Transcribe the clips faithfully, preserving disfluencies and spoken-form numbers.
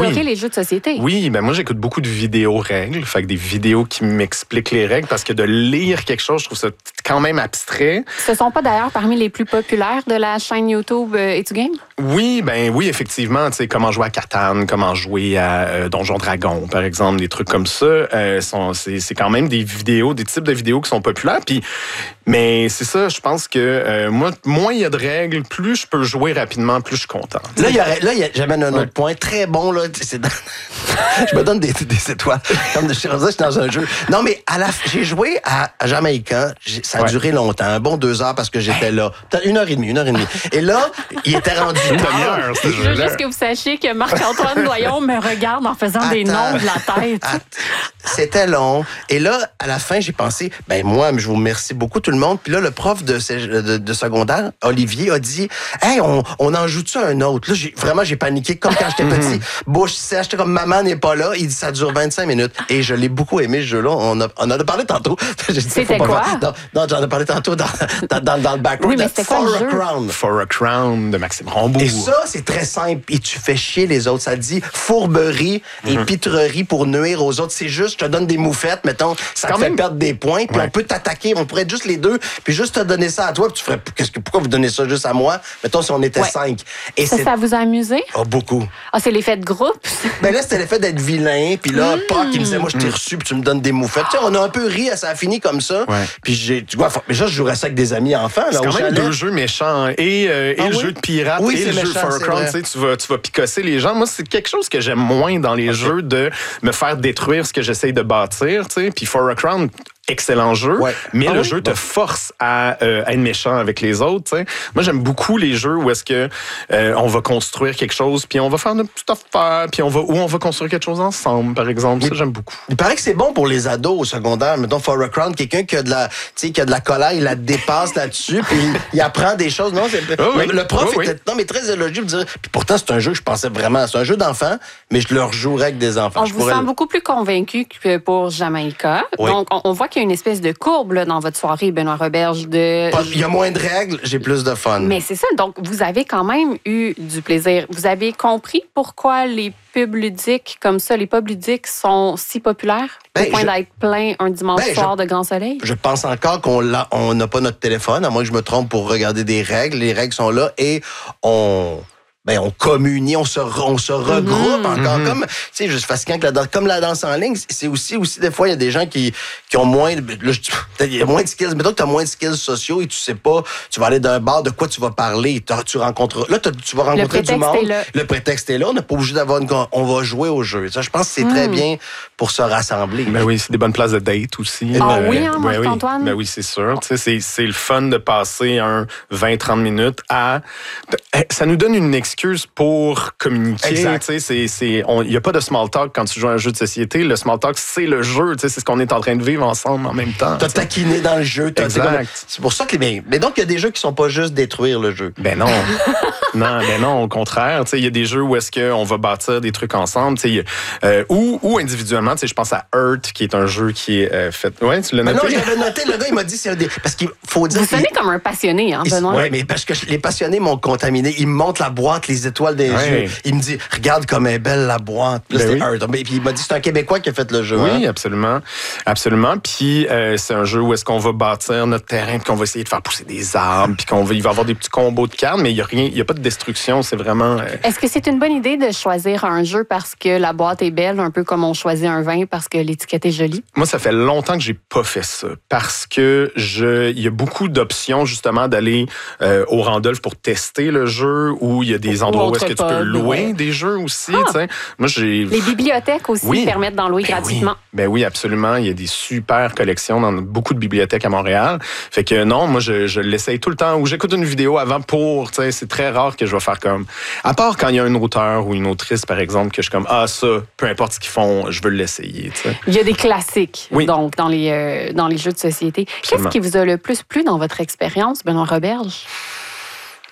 oui. les jeux de société. Oui, ben moi, j'écoute beaucoup de vidéos règles, fait que des vidéos qui m'expliquent les règles, parce que de lire quelque chose, je trouve ça quand même abstrait. Ce sont pas d'ailleurs parmi les plus populaires de la chaîne YouTube euh, Et tu game? Oui, ben oui, effectivement, tu sais, comment jouer à Catan, comment jouer à euh, Donjon Dragon, par exemple, des trucs comme ça, euh, sont, c'est, c'est quand même des vidéos, des types de vidéos qui sont populaires, puis mais c'est ça, je pense que euh, moi, moins il y a de règles, plus je peux jouer rapidement, plus je suis content. Là, il y aurait, là, il y a, j'amène un autre ouais. point très bon, là. C'est dans... je me donne des, des étoiles. Comme de, je suis dans un jeu. Non, mais à la, j'ai joué à, à Jamaïca. J'ai, ça a ouais. duré longtemps, un bon deux heures parce que j'étais là. Peut-être une heure et demie, une heure et demie. Et là, il était rendu une demi-heure. Je veux juste que vous sachiez que Marc-Antoine Doyon me regarde en faisant Attends. des noms de la tête. Attends. C'était long. Et là, à la fin, j'ai pensé, ben moi, je vous remercie beaucoup tout le monde. Puis là, le prof de, de, de secondaire, Olivier, a dit, hey, on, on en joue-tu un autre? Là, j'ai, vraiment, j'ai paniqué comme quand j'étais petit. Bouche sèche, j'étais comme maman n'est pas là. Il dit, ça dure vingt-cinq minutes. Et je l'ai beaucoup aimé, ce jeu-là. On, a, on en a parlé tantôt. Dit, c'était quoi? Non, non, j'en ai parlé tantôt dans, dans, dans, dans le background. Oui, mais c'était quoi For le a jeu? Crown. For a Crown de Maxime Rambourg. Et ça, c'est très simple. Et tu fais chier les autres. Ça dit fourberie et mm-hmm. pitrerie pour nuire aux autres. C'est juste, je te donne des moufettes, mettons, ça te fait même... perdre des points, puis ouais. on peut t'attaquer. On pourrait être juste les deux, puis juste te donner ça à toi, puis tu ferais, qu'est-ce que, pourquoi vous donnez ça juste à moi? Mettons, si on était ouais. cinq. Et ça, c'est... ça vous a amusé? Ah, oh, beaucoup. Ah, c'est l'effet de groupe? Ben là, c'était l'effet d'être vilain, puis là, mm. Pac, il me disait, moi, je t'ai reçu, puis tu me donnes des moufettes. Tu sais, on a un peu ri, ça a fini comme ça. Ouais. Puis j'ai, tu vois, mais ça, je jouerais ça avec des amis enfants. C'est là, quand même deux jeux méchants, et, euh, et ah, le oui? jeu de pirate, oui, et le méchant, jeu For a Crown, tu sais, tu vas, tu vas picosser les gens. Moi, c'est quelque chose que j'aime moins dans les okay. jeux, de me faire détruire ce que j'essaye de bâtir, tu sais. Puis For a Crown, excellent jeu, ouais. mais ah le oui? jeu te force à, euh, à être méchant avec les autres. T'sais. Moi, j'aime beaucoup les jeux où est-ce que euh, on va construire quelque chose, puis on va faire notre petite affaire, puis on va où on va construire quelque chose ensemble, par exemple. Mais, ça, j'aime beaucoup. Il paraît que c'est bon pour les ados au secondaire. Mettons, For a Crown, quelqu'un qui a de la, tu sais, qui a de la colère, il la dépasse là-dessus, puis il, il apprend des choses. Non, c'est, oh oui. Le prof oh était oui. non, mais très élogieux. Puis pourtant, c'est un jeu que je pensais vraiment, c'est un jeu d'enfants, mais je le rejouerais avec des enfants. On je vous pourrais... sent beaucoup plus convaincu que pour Jamaïca. Oui. Donc, on, on voit qu'il y a une espèce de courbe là, dans votre soirée, Benoît Roberge. De... Il y a moins de règles, j'ai plus de fun. Mais c'est ça. Donc, vous avez quand même eu du plaisir. Vous avez compris pourquoi les pubs ludiques comme ça, les pubs ludiques sont si populaires ben, au point je... d'être plein un dimanche ben, soir je... de grand soleil? Je pense encore qu'on l'a, on n'a pas notre téléphone, à moins que je me trompe, pour regarder des règles. Les règles sont là et on... Ben, on communie, on se, on se regroupe mm-hmm. encore. Mm-hmm. Comme, tu sais, juste fascinant que la danse, comme la danse en ligne, c'est aussi, aussi des fois, il y a des gens qui, qui ont moins, là, il y a moins de skills. Mettons que tu as moins de skills sociaux et tu sais pas, tu vas aller d'un bar, de quoi tu vas parler. Tu rencontres, là, tu vas rencontrer du monde. Le prétexte est là. On n'est pas obligé d'avoir une, on va jouer au jeu. Ça, je pense que c'est mm. très bien pour se rassembler. Ben oui, c'est des bonnes places de date aussi. Ah euh, oui, hein, ben Marc-Antoine? Ben oui, c'est sûr. Tu sais, c'est, c'est le fun de passer un vingt à trente minutes à, ça nous donne une excuse pour communiquer. Il n'y a pas de small talk quand tu joues à un jeu de société. Le small talk, c'est le jeu. C'est ce qu'on est en train de vivre ensemble en même temps. T'as taquiné dans le jeu. Exact. Comme... C'est pour ça que... Mais, mais donc, il y a des jeux qui sont pas juste détruire le jeu. Ben non. non, ben non, au contraire. Il y a des jeux où est-ce qu'on va bâtir des trucs ensemble. Euh, ou, ou individuellement. Je pense à Earth, qui est un jeu qui est euh, fait... Ouais, tu l'as noté? Mais non, j'avais noté. Le gars, il m'a dit... C'est un des... Parce qu'il faut dire... Vous sonnez il... comme un passionné, hein, Benoît? Oui, mais parce que les passionnés m'ont contaminé. Ils me montrent la boîte, les étoiles des ouais. yeux. Il me dit, regarde comme est belle la boîte. Là, ben c'était oui. Earth. Puis il m'a dit, c'est un Québécois qui a fait le jeu. Oui, hein? absolument. Absolument. Puis euh, c'est un jeu où est-ce qu'on va bâtir notre terrain, puis qu'on va essayer de faire pousser des arbres, puis qu'on va, il va y avoir des petits combos de cartes, mais il n'y a rien, il n'y a pas de destruction. C'est vraiment... Euh... Est-ce que c'est une bonne idée de choisir un jeu parce que la boîte est belle, un peu comme on choisit un vin parce que l'étiquette est jolie? Moi, ça fait longtemps que j'ai pas fait ça, parce que je, il y a beaucoup d'options, justement, d'aller euh, au Randolph pour tester le jeu, où il y a des endroits où est-ce que tu peux louer ouais. des jeux aussi. Ah. Moi, j'ai... Les bibliothèques aussi oui. permettent d'en louer ben gratuitement. Oui. Ben oui, absolument. Il y a des super collections dans beaucoup de bibliothèques à Montréal. Fait que non, moi, je, je l'essaye tout le temps, ou j'écoute une vidéo avant pour, tu sais, c'est très rare que je vais faire comme... À part quand il y a un auteur ou une autrice, par exemple, que je suis comme, ah, ça, peu importe ce qu'ils font, je veux l'essayer, tu sais. Il y a des classiques, oui. donc, dans les, euh, dans les jeux de société. Absolument. Qu'est-ce qui vous a le plus plu dans votre expérience, Benoît Roberge?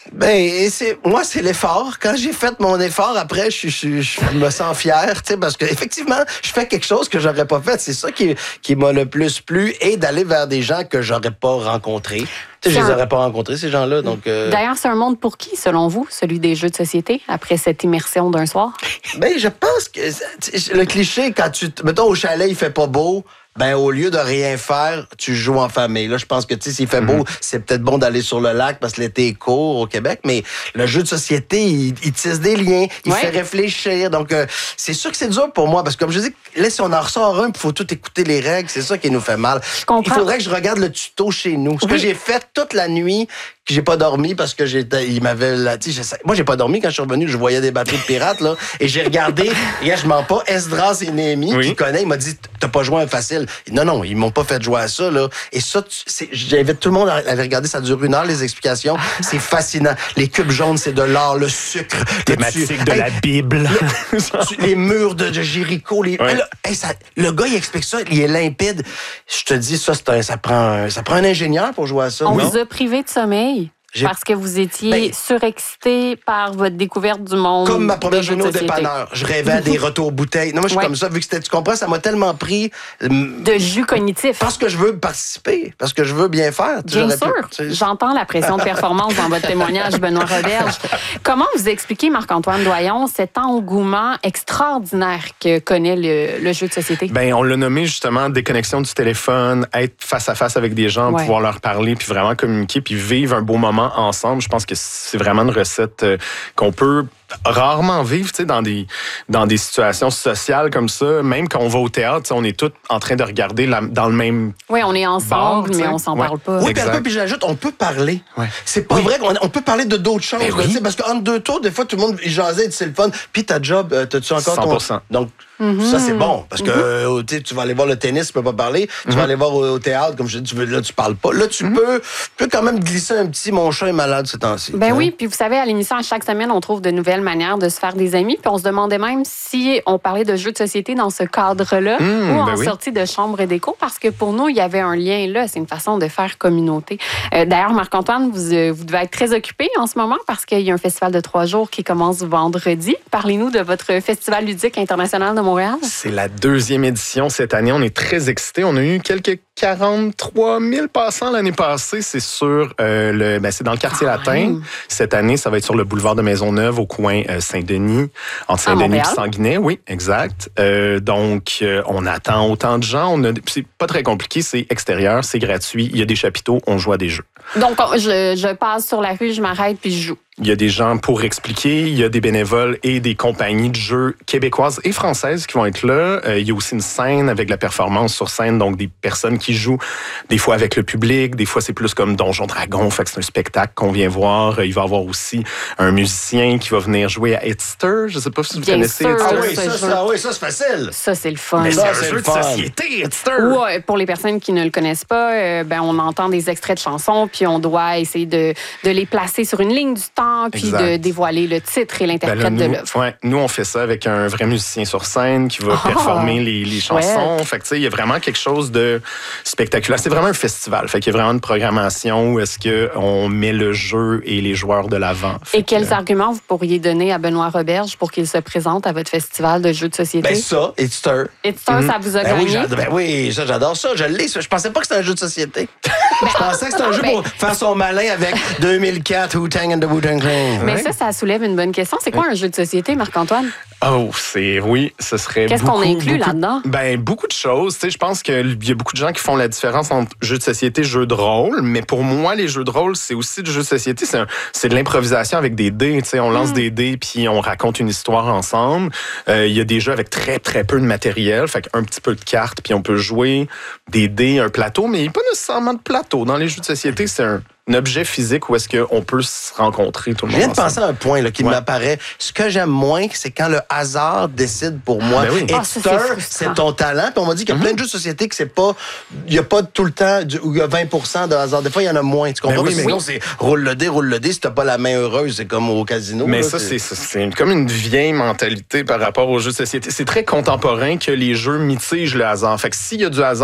Ben, c'est, moi, c'est l'effort. Quand j'ai fait mon effort, après, je, je, je me sens fier, tu sais, parce que effectivement, je fais quelque chose que j'aurais pas fait. C'est ça qui, qui m'a le plus plu, et d'aller vers des gens que j'aurais pas rencontrés. Tu sais, je les aurais pas rencontrés, ces gens-là. Donc, euh... D'ailleurs, c'est un monde pour qui, selon vous, celui des jeux de société, après cette immersion d'un soir? Ben, je pense que le cliché, quand tu, mettons, au chalet, il fait pas beau. Ben, au lieu de rien faire, tu joues en famille. Là, je pense que, tu sais, s'il fait beau, mm-hmm. c'est peut-être bon d'aller sur le lac parce que l'été est court au Québec, mais le jeu de société, il, il tisse des liens, il ouais. fait réfléchir. Donc, euh, c'est sûr que c'est dur pour moi parce que, comme je dis, là, si on en ressort un, il faut tout écouter les règles, c'est ça qui nous fait mal. Il faudrait que je regarde le tuto chez nous. Ce oui. que j'ai fait toute la nuit, que j'ai pas dormi parce que j'étais, il m'avait, là, tu sais, moi, j'ai pas dormi quand je suis revenu, je voyais des bateaux de pirates, là, et j'ai regardé, et là, je mens pas, Esdras et Néhémie, oui. qui connaît, il m'a dit, t'as pas joué à un facile. Non, non, ils m'ont pas fait jouer à ça, là. Et ça, c'est, j'invite tout le monde à aller regarder, ça dure une heure, les explications. C'est fascinant. Les cubes jaunes, c'est de l'or, le sucre. Thématique de hey, la Bible. Le, les murs de, de Jéricho, les, ouais. là, hey, ça, le gars, il explique ça, il est limpide. Je te dis, ça, c'est un, ça prend, ça prend un ingénieur pour jouer à ça. On non? vous a privé de sommeil. J'ai... Parce que vous étiez ben, surexcité par votre découverte du monde. Comme ma première journée au dépanneur. Je rêvais à des retours bouteilles. Non, moi, je suis ouais. comme ça. Vu que c'était, tu comprends, ça m'a tellement pris. De jus cognitif. Parce que je veux participer. Parce que je veux bien faire. Bien sûr. Pu, J'entends la pression de performance dans votre témoignage, Benoît Roberge. Comment vous expliquez, Marc-Antoine Doyon, cet engouement extraordinaire que connaît le, le jeu de société? Ben, on l'a nommé justement déconnexion du téléphone, être face à face avec des gens, ouais. pouvoir leur parler, puis vraiment communiquer, puis vivre un beau moment ensemble. Je pense que c'est vraiment une recette euh, qu'on peut rarement vivre, tu sais, dans des dans des situations sociales comme ça. Même quand on va au théâtre, on est tous en train de regarder la, dans le même. Oui, on est ensemble, bar, mais on s'en ouais. parle pas. Oui, puis, puis j'ajoute, on peut parler. Ouais. C'est pas oui. vrai qu'on on peut parler de d'autres choses, oui. là, parce qu'entre deux tours, des fois, tout le monde il jasait, c'est le fun. Puis ta job, euh, t'as-tu encore cent pour cent. ton. Donc mm-hmm. ça c'est bon, parce que mm-hmm. euh, tu vas aller voir le tennis, tu peux pas parler. Tu mm-hmm. vas aller voir au, au théâtre, comme je dis, tu veux, là tu parles pas. Là tu mm-hmm. peux, peux quand même glisser un petit. Mon chat est malade ce temps-ci. Ben oui, puis vous savez, à l'émission, à chaque semaine, on trouve de nouvelles manières de se faire des amis. Puis on se demandait même si on parlait de jeux de société dans ce cadre-là mmh, ou en ben oui. sortie de chambre d'écho, parce que pour nous, il y avait un lien là. C'est une façon de faire communauté. Euh, d'ailleurs, Marc-Antoine, vous, euh, vous devez être très occupé en ce moment parce qu'il y a un festival de trois jours qui commence vendredi. Parlez-nous de votre Festival ludique international de Montréal. C'est la deuxième édition cette année. On est très excités. On a eu quelques quarante-trois mille passants l'année passée. C'est sur euh, le, ben c'est dans le quartier ah, latin. Oui. Cette année, ça va être sur le boulevard de Maisonneuve, au coin euh, Saint-Denis, entre Saint-Denis et Sanguinet. Oui, exact. Euh, donc, euh, on attend autant de gens. On a, c'est pas très compliqué. C'est extérieur, c'est gratuit. Il y a des chapiteaux. On joue à des jeux. Donc, je, je passe sur la rue, je m'arrête puis je joue. Il y a des gens pour expliquer, il y a des bénévoles et des compagnies de jeux québécoises et françaises qui vont être là. Euh, il y a aussi une scène avec la performance sur scène, donc des personnes qui jouent des fois avec le public, des fois c'est plus comme Donjon Dragon, fait que c'est un spectacle qu'on vient voir. Il va y avoir aussi un musicien qui va venir jouer à Hitster. Je ne sais pas si vous Bien connaissez sûr, Hitster. Ah oui, ça, ça, oui, ça c'est facile. Ça, c'est le fun. Mais ça, c'est un c'est jeu le de fun. société, Hitster. Ouais, pour les personnes qui ne le connaissent pas, euh, ben, on entend des extraits de chansons, puis on doit essayer de, de les placer sur une ligne du temps, puis de dévoiler le titre et l'interprète ben là, nous, de l'œuvre. Ouais, nous, on fait ça avec un vrai musicien sur scène qui va oh, performer les, les chansons. Ouais. Fait que, tu sais, il y a vraiment quelque chose de spectaculaire. C'est vraiment un festival. Fait qu'il y a vraiment une programmation où est-ce qu'on met le jeu et les joueurs de l'avant. Fait et que, quels euh... arguments vous pourriez donner à Benoît Roberge pour qu'il se présente à votre festival de jeux de société? Ben ça, Hitster. Hitster, mm-hmm. ça vous a ben gagné? Oui, ben oui, ça, j'adore ça. Je l'ai. Je pensais pas que c'était un jeu de société. Ben, je pensais que c'était un jeu ben... pour faire son malin avec deux mille quatre, Wu-Tang and the Wu-Tang Clan. Mais ouais. ça, ça soulève une bonne question. C'est quoi un jeu de société, Marc-Antoine? Oh, c'est oui, ce serait Qu'est-ce beaucoup, qu'on inclut beaucoup, là-dedans? Ben beaucoup de choses. Tu sais, je pense qu'il y a beaucoup de gens qui font la différence entre jeux de société et jeux de rôle. Mais pour moi, les jeux de rôle, c'est aussi du jeu de société. C'est, un, c'est de l'improvisation avec des dés. Tu sais, on lance mm. des dés puis on raconte une histoire ensemble. Euh, il y a des jeux avec très très peu de matériel, fait qu'un petit peu de cartes puis on peut jouer des dés, un plateau, mais il n'y a pas nécessairement de plateau dans les jeux de société. C'est un un objet physique où est-ce qu'on peut se rencontrer tout le monde. Je viens de penser à un point là, qui ouais. m'apparaît. Ce que j'aime moins, c'est quand le hasard décide pour moi. Ben oui. Et oh, c'est, c'est ton talent. Puis on m'a dit qu'il y a mm-hmm. plein de jeux de société que c'est pas... Il n'y a pas tout le temps où il y a vingt pour cent de hasard. Des fois, il y en a moins. Tu comprends? Ben oui, mais sinon, oui. c'est roule le dé, roule le dé. Si t'as pas la main heureuse, c'est comme au casino. Mais là, ça, c'est... C'est, c'est comme une vieille mentalité par rapport aux jeux de société. C'est très contemporain que les jeux mitigent le hasard. Fait que s'il y a du hasard,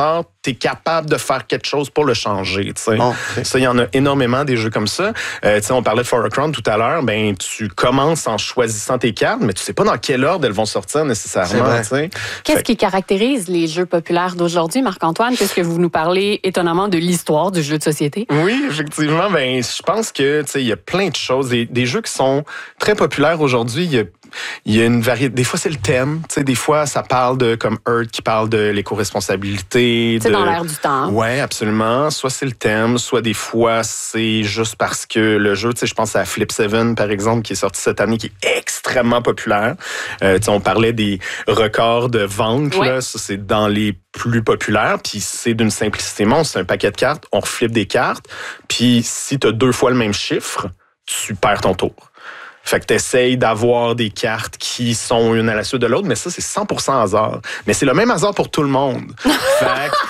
tu es capable de faire quelque chose pour le changer. Oh, okay. Ça, il y en a énormément des jeux comme ça. Euh, on parlait de For a Crown tout à l'heure. Ben, tu commences en choisissant tes cartes, mais tu sais pas dans quel ordre elles vont sortir nécessairement. Qu'est-ce fait... qui caractérise les jeux populaires d'aujourd'hui, Marc-Antoine, puisque vous nous parlez étonnamment de l'histoire du jeu de société? Oui, effectivement. Ben, je pense que il y a plein de choses. Des, des jeux qui sont très populaires aujourd'hui. Il y a Il y a une variété. Des fois, c'est le thème. Tu sais, des fois, ça parle de, comme Earth, qui parle de l'éco-responsabilité. C'est de... dans l'air du temps. Oui, absolument. Soit c'est le thème, soit des fois, c'est juste parce que le jeu, tu sais, je pense à Flip seven, par exemple, qui est sorti cette année, qui est extrêmement populaire. Euh, tu sais, on parlait des records de vente, ouais. là. Ça, c'est dans les plus populaires. Puis c'est d'une simplicité monstre. C'est un paquet de cartes, on reflippe des cartes. Puis si tu as deux fois le même chiffre, tu perds ton tour. Fait que t'essayes d'avoir des cartes qui sont une à la suite de l'autre, mais ça, c'est cent pour cent hasard. Mais c'est le même hasard pour tout le monde. Fait que...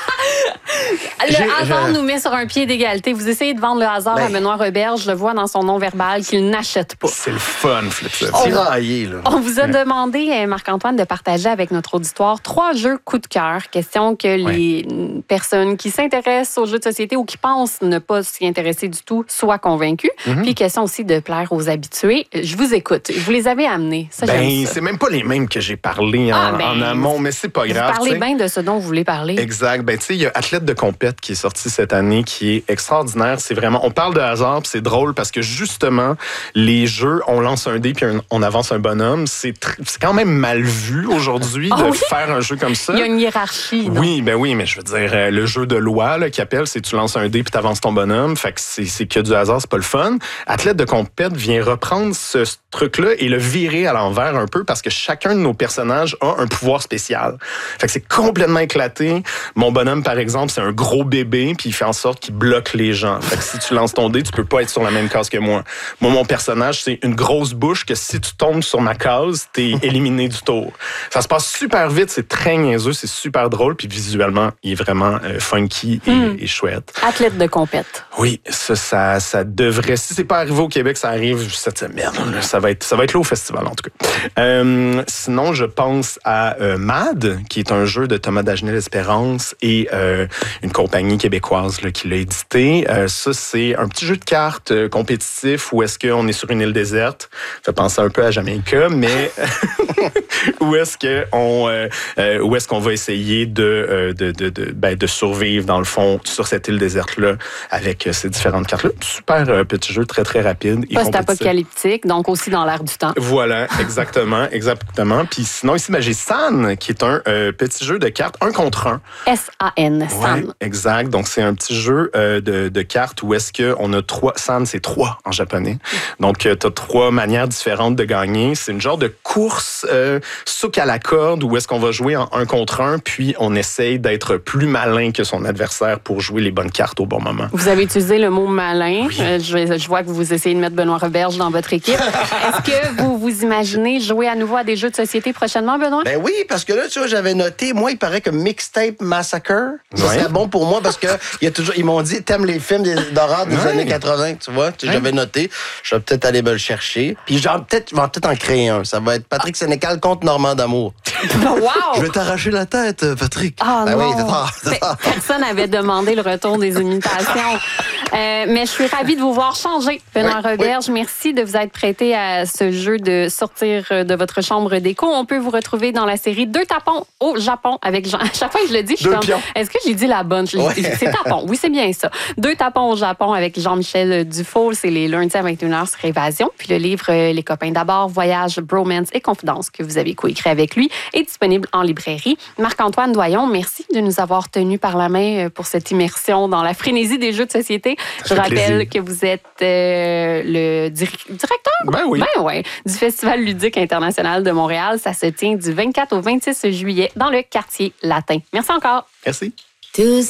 Le hasard nous met sur un pied d'égalité. Vous essayez de vendre le hasard ben, à Benoît Robert. Je le vois dans son nom verbal qu'il n'achète pas. C'est le fun, Flip. On, là. On vous a demandé, Marc-Antoine, de partager avec notre auditoire trois jeux coup de cœur. Question que les ouais. personnes qui s'intéressent aux jeux de société ou qui pensent ne pas s'y intéresser du tout soient convaincues. Mm-hmm. Puis question aussi de plaire aux habitués. Je vous écoute. Vous les avez amenés. Ça, ben, ça. C'est même pas les mêmes que j'ai parlé en, ah, ben, en amont, mais c'est pas grave. Vous parlez bien de ce dont vous voulez parler. Exact. Ben, tu sais, il y a Athlète de compète qui est sorti cette année, qui est extraordinaire. C'est vraiment, on parle de hasard, puis c'est drôle parce que justement, les jeux, on lance un dé puis on avance un bonhomme. C'est, tr- c'est quand même mal vu aujourd'hui oh, de oui? faire un jeu comme ça. Il y a une hiérarchie. Non? Oui, ben oui, mais je veux dire, le jeu de loi là, qui appelle, c'est tu lances un dé puis t'avances ton bonhomme. Fait que c'est, c'est que du hasard, c'est pas le fun. Athlète de compète vient reprendre ce truc-là et le virer à l'envers un peu parce que chacun de nos personnages a un pouvoir spécial. Fait que c'est complètement éclaté. Mon bonhomme, par exemple, c'est un gros bébé puis il fait en sorte qu'il bloque les gens. Fait que si tu lances ton dé, tu peux pas être sur la même case que moi. Moi, mon personnage, c'est une grosse bouche que si tu tombes sur ma case, t'es éliminé du tour. Ça se passe super vite, c'est très niaiseux, c'est super drôle puis visuellement, il est vraiment euh, funky et, mm. et chouette. Athlète de compète. Oui, ça, ça, ça devrait... Si c'est pas arrivé au Québec, ça arrive cette semaine. Ça va être, ça va être là au festival, en tout cas. Euh, sinon, je pense à euh, Mad, qui est un jeu de Thomas Dagenais-Espérance et euh, une compagnie québécoise là, qui l'a édité. Euh, ça, c'est un petit jeu de cartes euh, compétitif où est-ce qu'on est sur une île déserte. Ça fait penser un peu à Jamaica, mais où est-ce qu'on euh, euh, où est-ce qu'on va essayer de, euh, de, de, de, ben, de survivre, dans le fond, sur cette île déserte-là, avec euh, ces différentes cartes-là. Super euh, petit jeu, très, très rapide. Post-apocalyptique, donc aussi dans l'air du temps. Voilà, exactement, exactement. Puis sinon, ici, ben, j'ai San, qui est un euh, petit jeu de cartes, un contre un. S A N, San. Ouais, exact. Donc, c'est un petit jeu euh, de, de cartes où est-ce qu'on a trois... San, c'est trois en japonais. Donc, euh, tu as trois manières différentes de gagner. C'est une genre de course euh, souk à la corde où est-ce qu'on va jouer en un contre un, puis on essaye d'être plus malin que son adversaire pour jouer les bonnes cartes au bon moment. Vous avez utilisé le mot malin. Oui. Euh, je, je vois que vous essayez de mettre Benoît Roberge dans votre équipe. Est-ce que vous vous imaginez jouer à nouveau à des jeux de société prochainement, Benoît? Ben oui, parce que là, tu vois, j'avais noté, moi, il paraît que Mixtape Massacre, ça ouais. serait bon pour moi parce que il y a toujours, ils m'ont dit, t'aimes les films d'horreur des ouais. années quatre-vingt, tu vois? Tu sais, ouais. J'avais noté. Je vais peut-être aller me le chercher. Puis genre, peut-être, je vais peut-être en créer un. Ça va être Patrick ah. Sénécal contre Normand d'Amour. Wow! Je vais t'arracher la tête, Patrick. Ah ben non. Oui, c'est tard, c'est tard. Personne n'avait demandé le retour des imitations. Euh, mais je suis ravie de vous voir changer, Benoît oui, Roberge. Oui. Merci de vous être prêté à ce jeu de sortir de votre chambre d'écho. On peut vous retrouver dans la série Deux tapons au Japon avec Jean. À chaque fois que je le dis, je suis comme, est-ce que j'ai dit la bonne? Je ouais. C'est tapon. Oui, c'est bien ça. Deux tapons au Japon avec Jean-Michel Dufault. C'est les lundis à vingt et une heures sur Évasion. Puis le livre Les copains d'abord, Voyage, Bromance et Confidence que vous avez coécrit avec lui est disponible en librairie. Marc-Antoine Doyon, merci de nous avoir tenus par la main pour cette immersion dans la frénésie des jeux de société. Je rappelle plaisir. que vous êtes euh, le dir- directeur ben oui. Ben ouais, du Festival ludique international de Montréal. Ça se tient du vingt-quatre au vingt-six juillet dans le quartier latin. Merci encore. Merci. Tous